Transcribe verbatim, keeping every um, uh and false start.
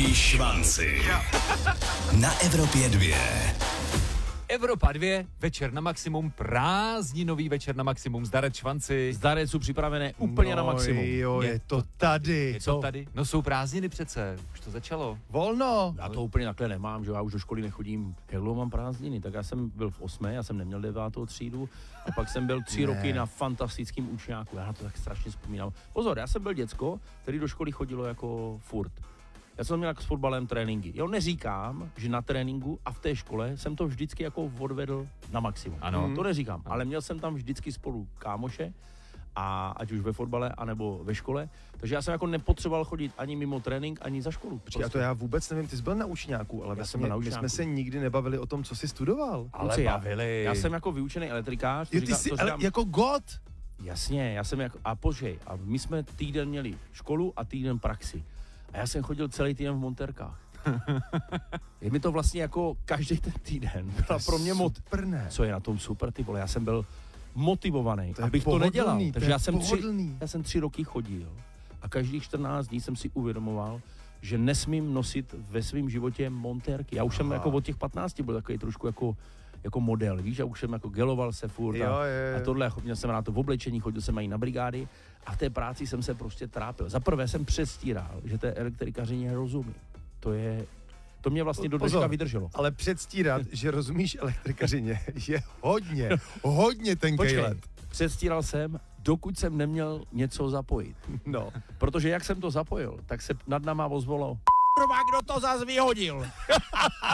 Zdraví švanci. Na Evropě dvě. Evropa dvě, večer na maximum, prázdninový večer na maximum, zdarec švanci. Zdarec jsou připravené úplně no, na maximum. Jo, je to tady. Je to tady? No jsou prázdniny přece, už to začalo. Volno. Já to úplně takhle nemám, že já už do školy nechodím. Jak dlouho mám prázdniny, tak já jsem byl v osmé, já jsem neměl devátou třídu a pak jsem byl tři Ne. roky na fantastickém učňáku. Já na to tak strašně vzpomínám. Pozor, já jsem byl děcko, který do školy chodilo jako furt. Já jsem měl jako s fotbalem tréninky. Jo, neříkám, že na tréninku a v té škole jsem to vždycky jako odvedl na maximum. Ano. To neříkám, ale měl jsem tam vždycky spolu kámoše, a ať už ve fotbale, anebo ve škole. Takže já jsem jako nepotřeboval chodit ani mimo trénink, ani za školu. Počkej, a to já vůbec nevím, ty jsi byl na učňáku, ale Já vlastně jsem byl na my učňáku. jsme se nikdy nebavili o tom, co jsi studoval. Ale Kluci, já- bavili. Já jsem jako vyučený elektrikář. to Jo, ty říká- jsi to ale, říkám- jako god. Jasně, já jsem jako, a počkej, a my jsme týden měli školu a týden praxi. A já jsem chodil celý týden v montérkách. Je mi to vlastně jako každý ten týden. Byla pro mě mot... Super, ne? Co je na tom super, ty vole, já jsem byl motivovaný, To je abych pohodlný, to nedělal. to Takže je já jsem, tři, pohodlný. já jsem tři roky chodil a každých čtrnáct dní jsem si uvědomoval, že nesmím nosit ve svém životě montérky. Já už jsem Aha. jako od těch patnácti byl takový trošku jako, jako model, víš, já už jsem jako geloval se furt Jo, a, jo, jo. a tohle, měl jsem na to v oblečení, chodil jsem i na brigády a v té práci jsem se prostě trápil. Za prvé jsem předstíral, že té elektrikařině rozumím. To je, to mě vlastně do dneška Pozor. vydrželo. Ale předstírat, že rozumíš elektrikařině, je hodně, hodně tenkej Počkej, let. předstíral jsem, dokud jsem neměl něco zapojit. No. Protože jak jsem to zapojil, tak se nad náma ozvalo, kdo to zas vyhodil?